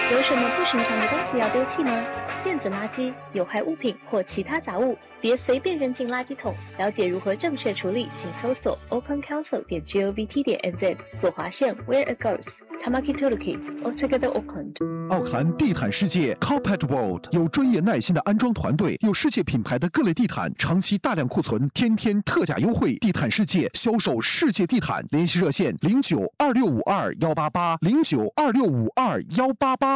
有什么不寻常的东西要丢弃吗？电子垃圾、有害物品或其他杂物，别随便扔进垃圾桶。了解如何正确处理，请搜索 oaklandcouncil.gov.tw/nz 左划线 Where it goes Tamaki Turuki Altogether Auckland。 奥克兰地毯世界 Carpet World 有专业耐心的安装团队，有世界品牌的各类地毯，长期大量库存，天天特价优惠。地毯世界销售世界地毯，联系热线09265218880926521888。